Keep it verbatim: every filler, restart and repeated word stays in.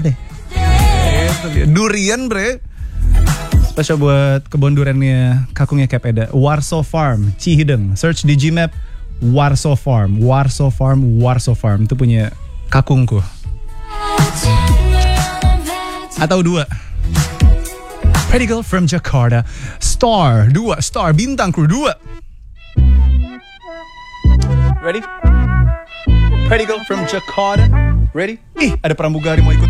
deh. Durian bre. Spesial buat kebun duriannya kakungnya Kepeda. Warsaw Farm, Cihideng. Search di Gmap Warsaw Farm, Warsaw Farm, Warsaw Farm. Itu punya kakungku. Atau dua. Pretty Girl from Jakarta. Star, dua. Star, bintang kru, dua. Ready? Pretty Girl from Jakarta. Ready? Ih, ada pramugari mau ikut.